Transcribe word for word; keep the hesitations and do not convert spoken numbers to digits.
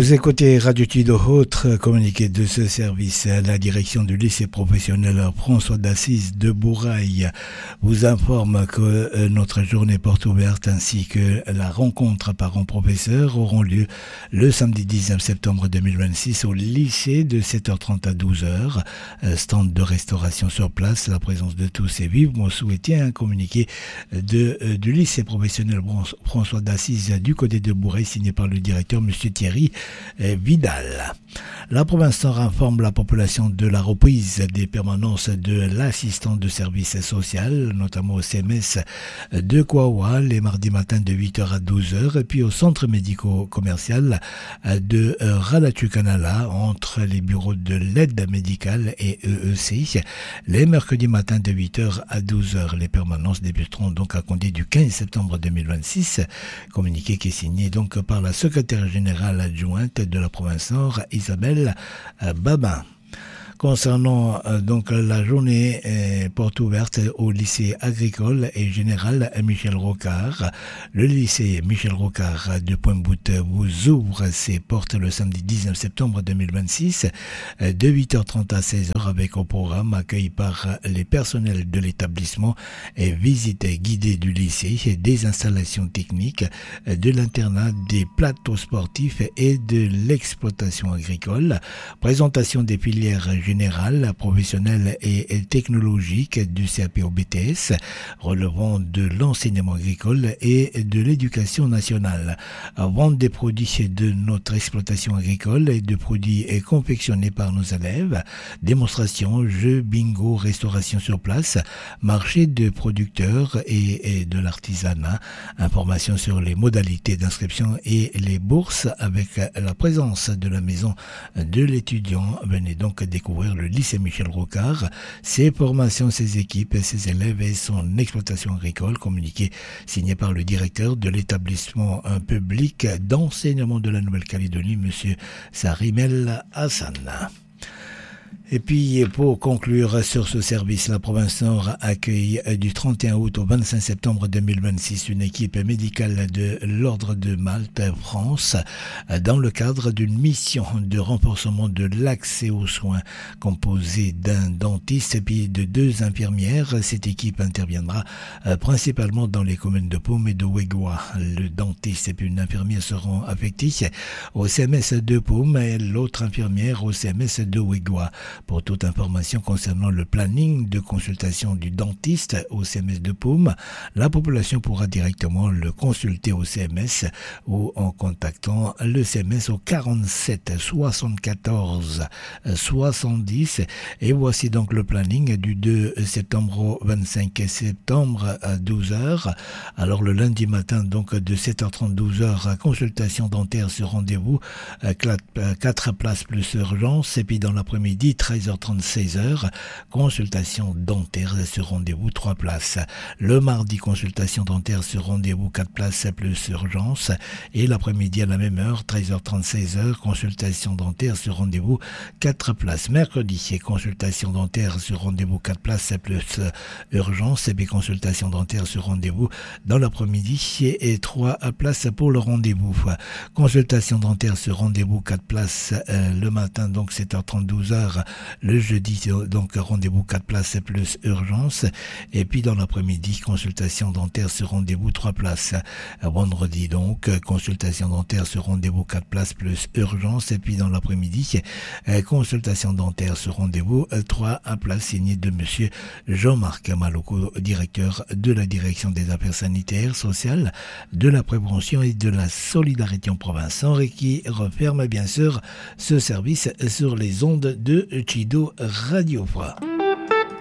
Vous écoutez Radio Tido, autre communiqué de ce service. La direction du lycée professionnel François d'Assise de Bourail vous informe que notre journée porte ouverte ainsi que la rencontre parents-professeurs auront lieu le samedi dix-neuf septembre deux mille vingt-six au lycée de sept heures trente à douze heures. Stand de restauration sur place, la présence de tous est vivement souhaitée. Un communiqué de, du lycée professionnel François d'Assise du côté de Bourail signé par le directeur M. Thierry Vidal. La province Nord informe la population de la reprise des permanences de l'assistant de service social, notamment au C M S de Kouawa, les mardis matins de huit heures à douze heures, et puis au centre médico-commercial de Ralatu-Kanala, entre les bureaux de l'aide médicale et E E C, les mercredis matins de huit heures à douze heures. Les permanences débuteront donc à compter du quinze septembre deux mille vingt-six, communiqué qui est signé donc par la secrétaire générale adjointe de la province Nord, Isabelle Babin. Concernant euh, donc la journée euh, porte ouverte au lycée agricole et général Michel Rocard. Le lycée Michel Rocard de Pointe-Boute vous ouvre ses portes le samedi dix-neuf septembre deux mille vingt-six euh, de huit heures trente à seize heures avec au programme accueil par les personnels de l'établissement et visite guidée du lycée, des installations techniques, de l'internat, des plateaux sportifs et de l'exploitation agricole. Présentation des filières générale, professionnelle et technologique du C A P au B T S, relevant de l'enseignement agricole et de l'éducation nationale. Vente des produits de notre exploitation agricole et de produits confectionnés par nos élèves, démonstration, jeux, bingo, restauration sur place, marché de producteurs et, et de l'artisanat, information sur les modalités d'inscription et les bourses avec la présence de la maison de l'étudiant. Venez donc découvrir le lycée Michel Rocard, ses formations, ses équipes, ses élèves et son exploitation agricole, communiqué signé par le directeur de l'établissement public d'enseignement de la Nouvelle-Calédonie, M. Sarimel Hassan. Et puis, pour conclure sur ce service, la province Nord accueille du trente et un août au vingt-cinq septembre deux mille vingt-six une équipe médicale de l'Ordre de Malte, France, dans le cadre d'une mission de renforcement de l'accès aux soins composée d'un dentiste et puis de deux infirmières. Cette équipe interviendra principalement dans les communes de Paume et de Wegwa. Le dentiste et puis une infirmière seront affectés au C M S de Paume et l'autre infirmière au C M S de Wegwa. Pour toute information concernant le planning de consultation du dentiste au C M S de Paume, la population pourra directement le consulter au C M S ou en contactant le C M S au quarante-sept soixante-quatorze soixante-dix. Et voici donc le planning du deux septembre au vingt-cinq septembre à douze heures. Alors le lundi matin donc de sept heures trente à douze heures, consultation dentaire sur rendez-vous, quatre places plus urgence. Et puis dans l'après-midi, treize heures trente à seize heures, consultation dentaire sur rendez-vous, trois places. Le mardi, consultation dentaire sur rendez-vous, quatre places plus urgence. Et l'après-midi à la même heure, treize heures trente à seize heures, consultation dentaire sur rendez-vous, quatre places. Mercredi, consultation dentaire sur rendez-vous, quatre places plus urgence. Et puis consultation dentaire sur rendez-vous dans l'après-midi et trois places pour le rendez-vous. Consultation dentaire sur rendez-vous, quatre places euh, le matin, donc sept heures trente à douze heures. Le jeudi, donc rendez-vous quatre places plus urgence. Et puis dans l'après-midi, consultation dentaire sur rendez-vous trois places. Vendredi donc, consultation dentaire sur rendez-vous quatre places plus urgence. Et puis dans l'après-midi, consultation dentaire sur rendez-vous trois places, signé de monsieur Jean-Marc Maloko, directeur de la direction des affaires sanitaires, sociales, de la prévention et de la solidarité en province Nord, et qui referme bien sûr ce service sur les ondes de Chido Radio.